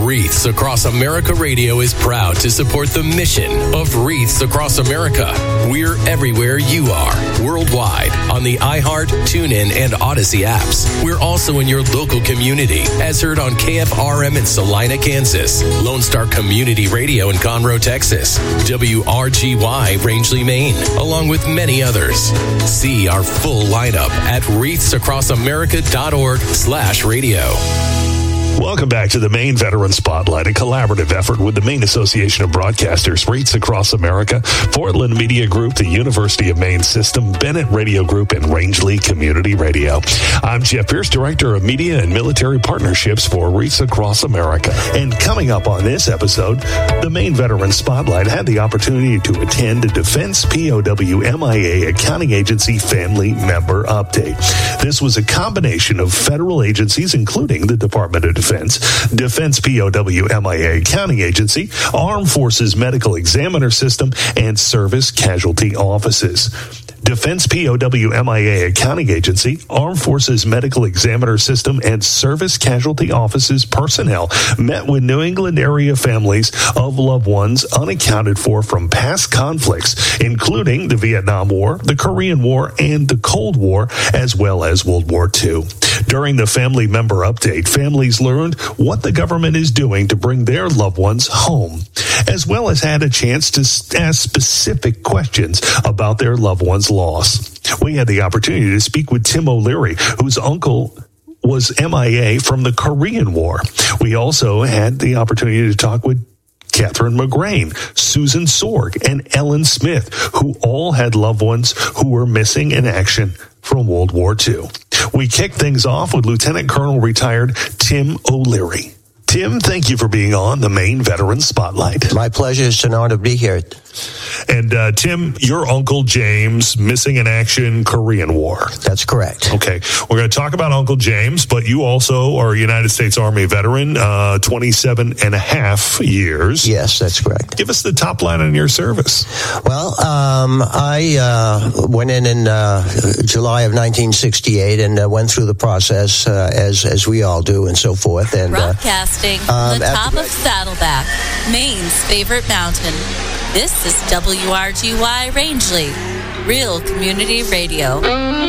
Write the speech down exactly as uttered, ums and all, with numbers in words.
Wreaths Across America Radio is proud to support the mission of Wreaths Across America. We're everywhere you are, worldwide, on the iHeart, TuneIn, and Odyssey apps. We're also in your local community, as heard on K F R M in Salina, Kansas, Lone Star Community Radio in Conroe, Texas, W R G Y Rangeley, Maine, along with many others. See our full lineup at wreaths across america dot org slash radio. Welcome back to the Maine Veteran Spotlight, a collaborative effort with the Maine Association of Broadcasters, Wreaths Across America, Portland Media Group, the University of Maine System, Bennett Radio Group, and Rangeley Community Radio. I'm Jeff Pierce, Director of Media and Military Partnerships for Wreaths Across America. And coming up on this episode, the Maine Veteran Spotlight had the opportunity to attend a Defense P O W M I A Accounting Agency Family Member Update. This was a combination of federal agencies, including the Department of Defense, Defense P O W M I A Accounting Agency, Armed Forces Medical Examiner System, and Service Casualty Offices. Defense P O W M I A Accounting Agency, Armed Forces Medical Examiner System, and Service Casualty Offices personnel met with New England area families of loved ones unaccounted for from past conflicts, including the Vietnam War, the Korean War, and the Cold War, as well as World War Two. During the family member update, families learned what the government is doing to bring their loved ones home, as well as had a chance to ask specific questions about their loved one's loss. We had the opportunity to speak with Tim O'Leary, whose uncle was M I A from the Korean War. We also had the opportunity to talk with Catherine McGrain, Susan Sorg, and Ellen Smith, who all had loved ones who were missing in action from World War Two. We kicked things off with Lieutenant Colonel retired Tim O'Leary. Tim, thank you for being on the Maine Veteran Spotlight. My pleasure. It's an honor to be here. And uh, Tim, your Uncle James, missing in action, Korean War. That's correct. Okay. We're going to talk about Uncle James, but you also are a United States Army veteran, uh, twenty-seven and a half years. Yes, that's correct. Give us the top line on your service. Well, um, I uh, went in in uh, July of nineteen sixty-eight and uh, went through the process, uh, as as we all do and so forth. And Broadcasting uh, from the um, top of Saddleback, Maine's favorite mountain. This is W R G Y Rangeley, real community radio.